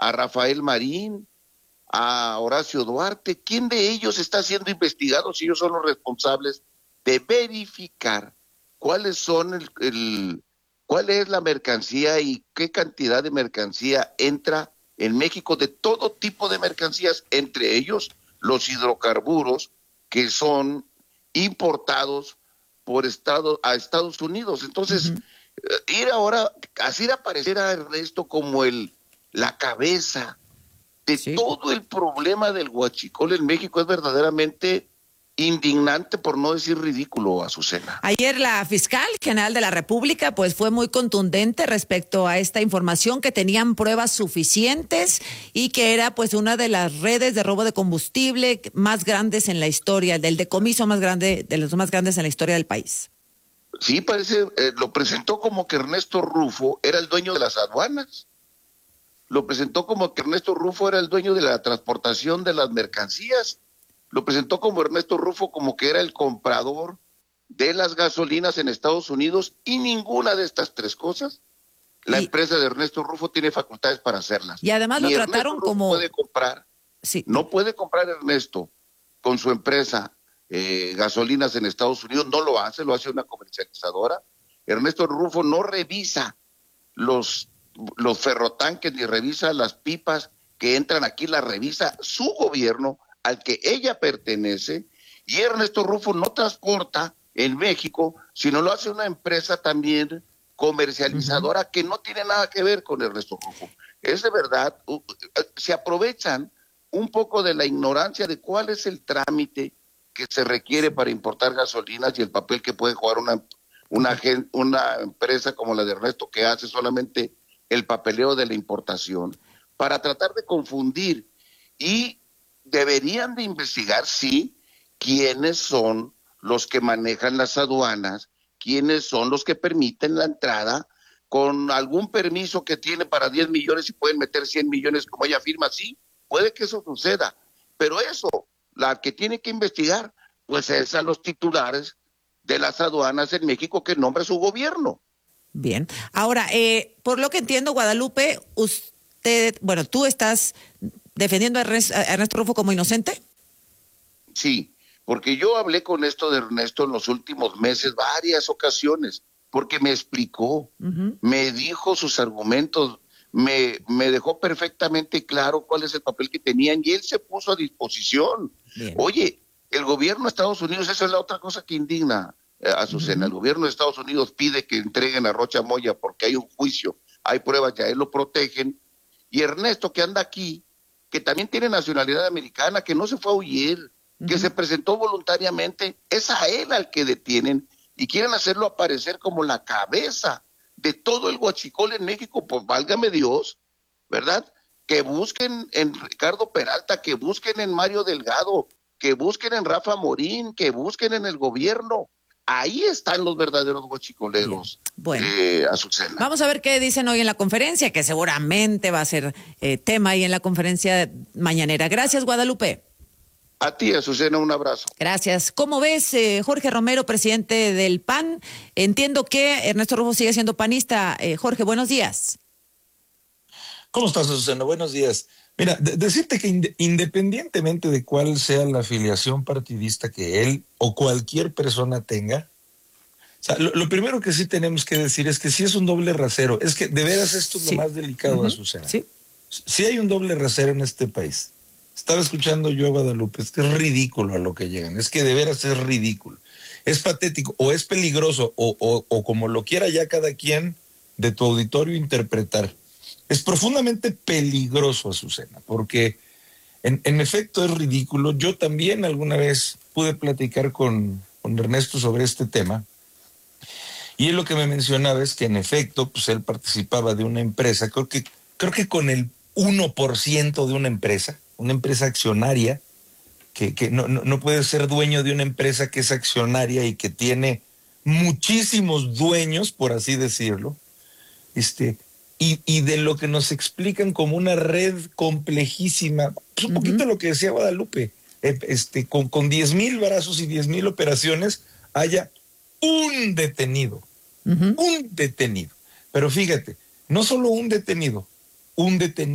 a Rafael Marín, a Horacio Duarte. ¿Quién de ellos está siendo investigado si ellos son los responsables de verificar cuáles son cuál es la mercancía y qué cantidad de mercancía entra en México, de todo tipo de mercancías, entre ellos los hidrocarburos que son importados a Estados Unidos? Entonces, ir ahora, hacer aparecer a Ernesto como la cabeza de todo el problema del huachicol en México es verdaderamente indignante, por no decir ridículo, Azucena. Ayer la fiscal general de la República pues fue muy contundente respecto a esta información, que tenían pruebas suficientes y que era pues una de las redes de robo de combustible más grandes en la historia, del decomiso más grande, de los más grandes en la historia del país. Sí, parece, lo presentó como que Ernesto Rufo era el dueño de las aduanas. Lo presentó como que Ernesto Rufo era el dueño de la transportación de las mercancías. Lo presentó como Ernesto Rufo como que era el comprador de las gasolinas en Estados Unidos, y ninguna de estas tres cosas la empresa de Ernesto Rufo tiene facultades para hacerlas. Y además lo trataron como... puede comprar, no puede comprar Ernesto con su empresa gasolinas en Estados Unidos, no lo hace, lo hace una comercializadora. Ernesto Rufo no revisa los ferrotanques ni revisa las pipas que entran aquí, las revisa su gobierno al que ella pertenece, y Ernesto Rufo no transporta en México, sino lo hace una empresa también comercializadora que no tiene nada que ver con Ernesto Rufo. Es de verdad, se aprovechan un poco de la ignorancia de cuál es el trámite que se requiere para importar gasolinas y el papel que puede jugar una empresa como la de Ernesto, que hace solamente el papeleo de la importación, para tratar de confundir. Y deberían de investigar, sí, quiénes son los que manejan las aduanas, quiénes son los que permiten la entrada con algún permiso que tiene para 10 millones y pueden meter 100 millones como ella afirma. Sí, puede que eso suceda, pero eso, la que tiene que investigar, pues es a los titulares de las aduanas en México que nombra su gobierno. Bien, ahora, por lo que entiendo, Guadalupe, tú estás defendiendo a Ernesto Rufo como inocente. Sí, porque yo hablé con esto de Ernesto en los últimos meses, varias ocasiones, porque me explicó, me dijo sus argumentos, me dejó perfectamente claro cuál es el papel que tenían, y él se puso a disposición. Bien. Oye, el gobierno de Estados Unidos, esa es la otra cosa que indigna, Azucena, el gobierno de Estados Unidos pide que entreguen a Rocha Moya porque hay un juicio, hay pruebas, ya él lo protegen, y Ernesto, que anda aquí, que también tiene nacionalidad americana, que no se fue a huir, que se presentó voluntariamente, es a él al que detienen y quieren hacerlo aparecer como la cabeza de todo el huachicol en México. Pues válgame Dios, ¿verdad? Que busquen en Ricardo Peralta, que busquen en Mario Delgado, que busquen en Rafa Morín, que busquen en el gobierno. Ahí están los verdaderos huachicoleros. Bueno, Azucena. Vamos a ver qué dicen hoy en la conferencia, que seguramente va a ser tema ahí en la conferencia mañanera. Gracias, Guadalupe. A ti, Azucena, un abrazo. Gracias. ¿Cómo ves, Jorge Romero, presidente del PAN? Entiendo que Ernesto Rufo sigue siendo panista. Jorge, buenos días. ¿Cómo estás, Azucena? Buenos días. Mira, decirte que independientemente de cuál sea la afiliación partidista que él o cualquier persona tenga, o sea, lo primero que sí tenemos que decir es que sí es un doble rasero. Es que de veras esto es lo más delicado, Azucena. Sí. Sí hay un doble rasero en este país. Estaba escuchando yo a Guadalupe, es que es ridículo a lo que llegan, es que de veras es ridículo. Es patético, o es peligroso, o como lo quiera ya cada quien de tu auditorio interpretar. Es profundamente peligroso, Azucena, porque en efecto es ridículo. Yo también alguna vez pude platicar con Ernesto sobre este tema, y él lo que me mencionaba es que en efecto, pues él participaba de una empresa, creo que con el 1% de una empresa accionaria, que no puede ser dueño de una empresa que es accionaria y que tiene muchísimos dueños, por así decirlo, y de lo que nos explican como una red complejísima, pues un poquito lo que decía Guadalupe, con 10,000 brazos y 10,000 operaciones, haya un detenido, un detenido. Pero fíjate, no solo un detenido